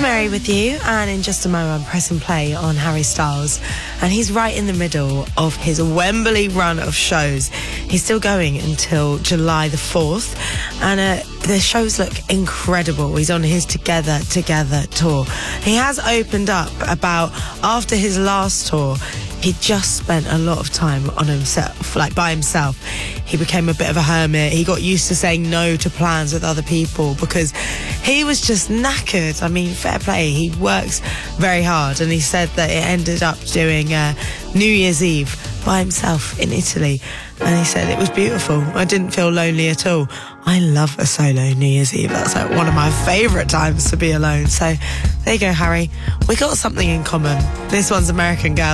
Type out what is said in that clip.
Mary with you, and in just a moment I'm pressing play on Harry Styles, and he's right in the middle of his Wembley run of shows. He's still going until July the 4th, and the shows look incredible. He's on his Together tour. He has opened up about after his last tour, he just spent a lot of time on himself, like by himself. He became a bit of a hermit. He got used to saying no to plans with other people because he was just knackered. I mean, fair play. He works very hard, and he said that it ended up doing New Year's Eve by himself in Italy. And he said it was beautiful. I didn't feel lonely at all. I love a solo New Year's Eve. That's like one of my favourite times to be alone. So there you go, Harry. We got something in common. This one's American Girl.